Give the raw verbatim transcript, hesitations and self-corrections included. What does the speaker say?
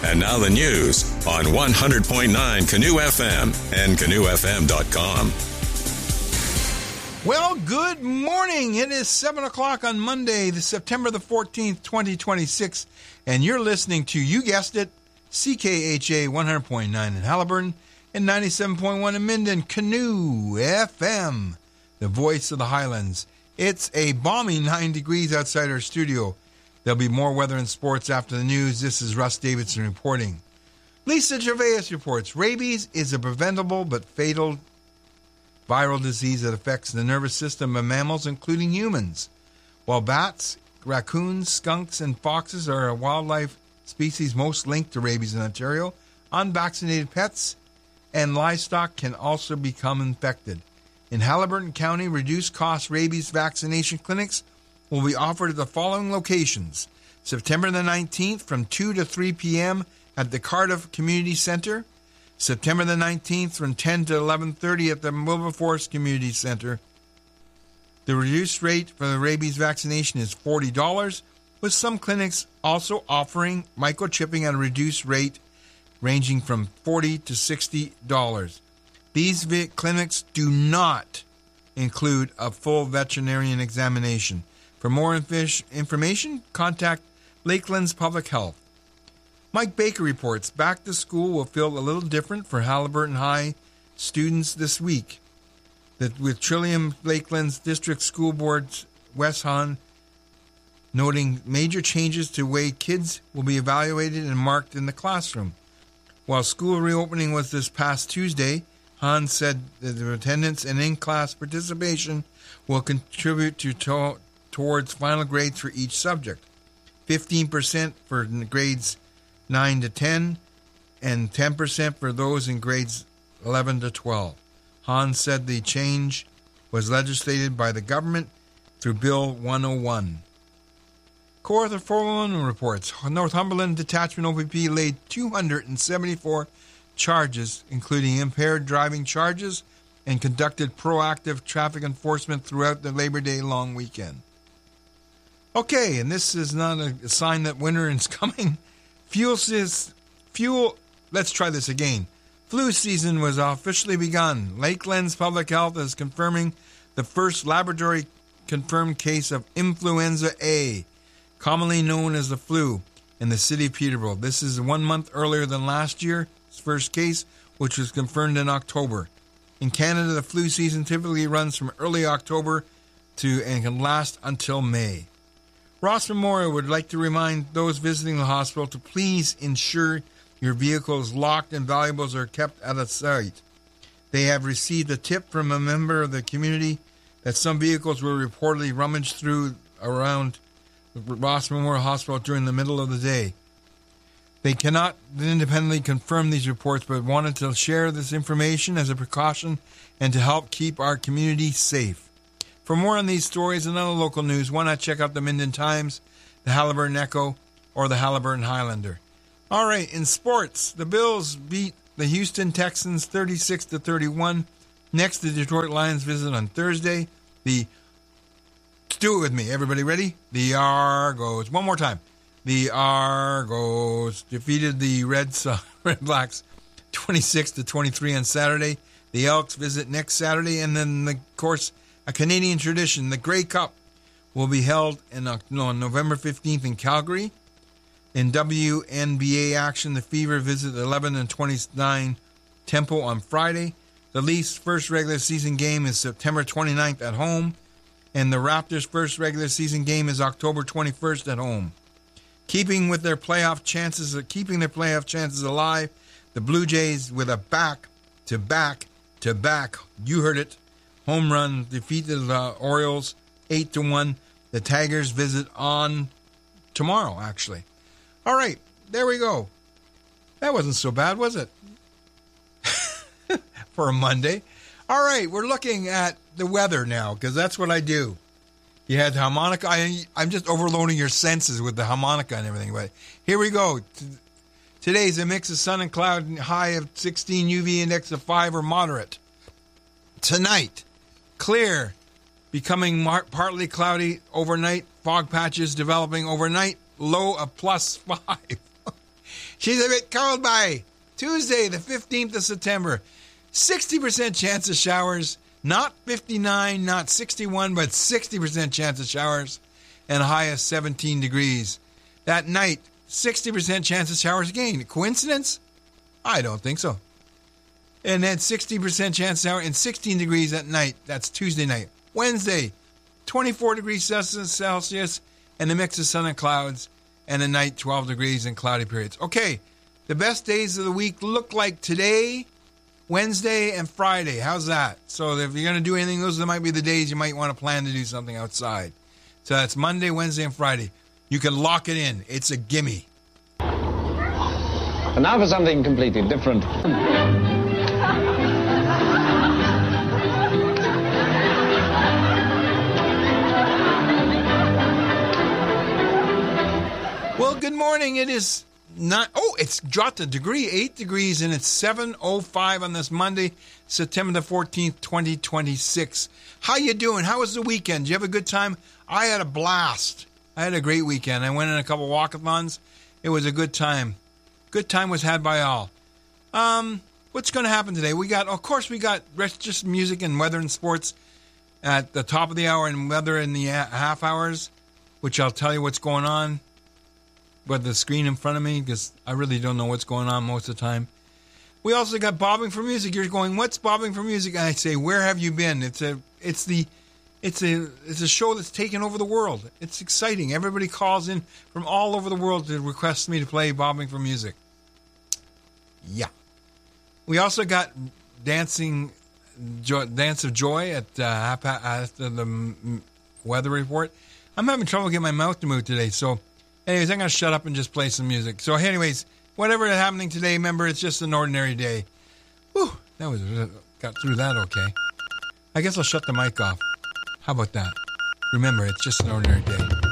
And now the news on one hundred point nine Canoe F M and canoe f m dot com. Well, good morning. It is seven o'clock on Monday, the September the fourteenth, twenty twenty-six, and you're listening to, you guessed it, C K H A one hundred point nine in Haliburton and ninety-seven point one in Minden, Canoe F M, the voice of the Highlands. It's a balmy nine degrees outside our studio. There'll be more weather and sports after the news. This is Russ Davidson reporting. Lisa Gervais reports, rabies is a preventable but fatal viral disease that affects the nervous system of mammals, including humans. While bats, raccoons, skunks, and foxes are a wildlife species most linked to rabies in Ontario, unvaccinated pets and livestock can also become infected. In Haliburton County, reduced-cost rabies vaccination clinics will be offered at the following locations. September the nineteenth from two to three p.m. at the Cardiff Community Centre. September the nineteenth from ten to eleven thirty at the Wilberforce Community Centre. The reduced rate for the rabies vaccination is forty dollars, with some clinics also offering microchipping at a reduced rate ranging from forty dollars to sixty dollars. These vi- clinics do not include a full veterinarian examination. For more inf- information, contact Lakelands Public Health. Mike Baker reports, back to school will feel a little different for Haliburton High students this week. That with Trillium Lakelands District School Board's Wes Hahn noting major changes to the way kids will be evaluated and marked in the classroom. While school reopening was this past Tuesday, Hahn said that the attendance and in-class participation will contribute to, to towards final grades for each subject. fifteen percent for grades nine to ten and ten percent for those in grades eleven to twelve. Hahn said the change was legislated by the government through Bill one oh one. Kawartha four one one reports, Northumberland Detachment O P P laid two hundred seventy-four charges, including impaired driving charges, and conducted proactive traffic enforcement throughout the Labor Day long weekend. Okay, and this is not a sign that winter is coming. Fuel says, fuel, let's try this again. Flu season was officially begun. Lakelands Public Health is confirming the first laboratory confirmed case of influenza A, commonly known as the flu, in the city of Peterborough. This is one month earlier than last year's first case, which was confirmed in October. In Canada, the flu season typically runs from early October to and can last until May. Ross Memorial would like to remind those visiting the hospital to please ensure your vehicle is locked and valuables are kept at a site. They have received a tip from a member of the community that some vehicles were reportedly rummaged through around Ross Memorial Hospital during the middle of the day. They cannot independently confirm these reports, but wanted to share this information as a precaution and to help keep our community safe. For more on these stories and other local news, why not check out the Minden Times, the Haliburton Echo, or the Haliburton Highlander. All right, in sports, the Bills beat the Houston Texans thirty-six to thirty-one. Next, the Detroit Lions visit on Thursday. The do it with me, everybody ready? The Argos. One more time. The Argos defeated the Red Sox, Red Blacks twenty-six to twenty-three on Saturday. The Elks visit next Saturday, and then, of course, a Canadian tradition, the Grey Cup, will be held in, no, on November fifteenth in Calgary. In W N B A action, the Fever visit eleven and twenty-nine Tempo on Friday. The Leafs' first regular season game is September twenty-ninth at home, and the Raptors' first regular season game is October twenty-first at home. Keeping with their playoff chances, keeping their playoff chances alive, the Blue Jays with a back-to-back-to-back, you heard it, home run defeated the Orioles eight to one. The Tigers visit on tomorrow, actually. All right, there we go. That wasn't so bad, was it? For a Monday. All right, we're looking at the weather now, because that's what I do. You had the harmonica. I, I'm just overloading your senses with the harmonica and everything. But here we go. Today's a mix of sun and cloud, high of sixteen, U V index of five or moderate. Tonight, clear, becoming mar- partly cloudy overnight, fog patches developing overnight, low of plus five. She's a bit cold by Tuesday, the fifteenth of September. sixty percent chance of showers. Not fifty-nine, not sixty-one, but sixty percent chance of showers. And a high of seventeen degrees. That night, sixty percent chance of showers again. Coincidence? I don't think so. And then sixty percent chance of shower and sixteen degrees at night. That's Tuesday night. Wednesday, twenty-four degrees Celsius and a mix of sun and clouds. And at night, twelve degrees and cloudy periods. Okay, the best days of the week look like today, Wednesday, and Friday. How's that? So if you're going to do anything, those might be the days you might want to plan to do something outside. So that's Monday, Wednesday, and Friday. You can lock it in. It's a gimme. And now for something completely different. Well, good morning. It is not. Oh, it's dropped a degree, eight degrees, and it's seven oh five on this Monday, September the fourteenth, twenty twenty-six. How you doing? How was the weekend? Did you have a good time? I had a blast. I had a great weekend. I went in a couple walkathons. It was a good time. Good time was had by all. Um, what's going to happen today? We got, of course, we got just music and weather and sports at the top of the hour and weather in the half hours, which I'll tell you what's going on. But the screen in front of me, because I really don't know what's going on most of the time. We also got Bobbing for Music. You're going, what's Bobbing for Music? And I say, where have you been? It's a, it's the, it's a, it's a show that's taken over the world. It's exciting. Everybody calls in from all over the world to request me to play Bobbing for Music. Yeah. We also got Dancing, Joy, Dance of Joy at uh, after the weather report. I'm having trouble getting my mouth to move today, so. Anyways, I'm going to shut up and just play some music. So anyways, whatever is happening today, remember, it's just an ordinary day. Whew, that was, got through that okay. I guess I'll shut the mic off. How about that? Remember, it's just an ordinary day.